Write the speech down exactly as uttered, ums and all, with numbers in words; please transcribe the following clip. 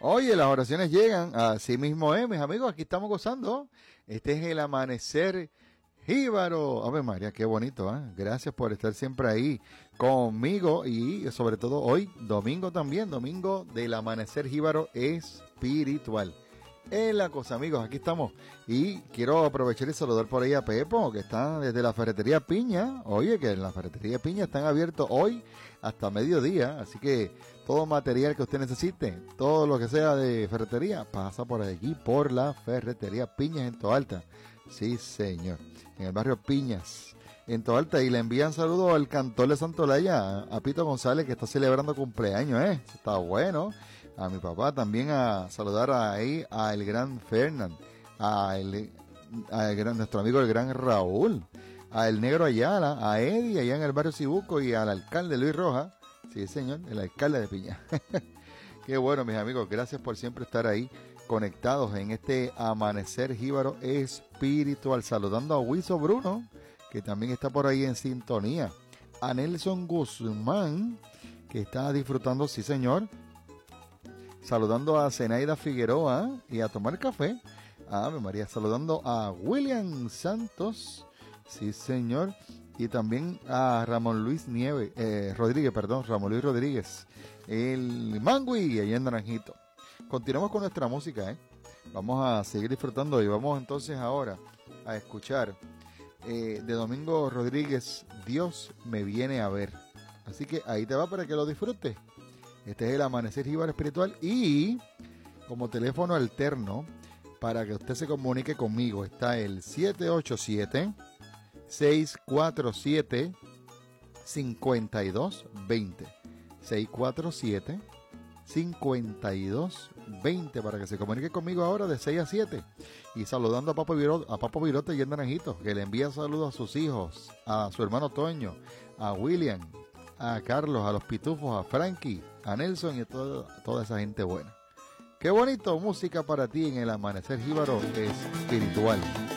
Oye, las oraciones llegan, así mismo es, mis amigos, aquí estamos gozando. Este es el amanecer jíbaro. Ave María, qué bonito, ¿eh? Gracias por estar siempre ahí conmigo y sobre todo hoy, domingo también, domingo del amanecer jíbaro espiritual. Es la cosa, amigos, aquí estamos. Y quiero aprovechar y saludar por ahí a Pepo, que está desde la ferretería Piña. Oye, que en la ferretería Piña están abiertos hoy hasta mediodía, así que todo material que usted necesite, todo lo que sea de ferretería, pasa por allí, por la ferretería Piñas en Toalta. Sí, señor, en el barrio Piñas, en Toalta. Y le envían saludos al cantor de Santolaya, a Pito González, que está celebrando cumpleaños, ¿eh? Está bueno. A mi papá también, a saludar ahí a el gran Fernand, a, el, a el gran, nuestro amigo el gran Raúl, a el negro Ayala, a Eddie allá en el barrio Cibuco y al alcalde Luis Rojas. Sí, señor, el alcalde de Piña. Qué bueno, mis amigos, gracias por siempre estar ahí conectados en este amanecer jíbaro espiritual. Saludando a Wiso Bruno, que también está por ahí en sintonía. A Nelson Guzmán, que está disfrutando, sí señor. Saludando a Zenaida Figueroa y a tomar café. Ave María, saludando a William Santos, sí señor. Y también a Ramón Luis Nieve, eh, Rodríguez, perdón, Ramón Luis Rodríguez, el Mangui, allá en Naranjito. Continuamos con nuestra música, ¿eh? Vamos a seguir disfrutando y vamos entonces ahora a escuchar eh, de Domingo Rodríguez, Dios me viene a ver. Así que ahí te va para que lo disfrutes. Este es el amanecer jíbaro espiritual y como teléfono alterno para que usted se comunique conmigo está el siete ocho siete, seis cuatro siete, cinco dos dos cero. seis cuatro siete, cinco dos dos cero para que se comunique conmigo ahora de seis a siete. Y saludando a Papo Virote, a Papo Virote y en Naranjito, que le envía saludos a sus hijos, a su hermano Toño, a William, a Carlos, a los Pitufos, a Frankie, a Nelson y a todo, toda esa gente buena. Qué bonito, música para ti en el amanecer jíbaro espiritual.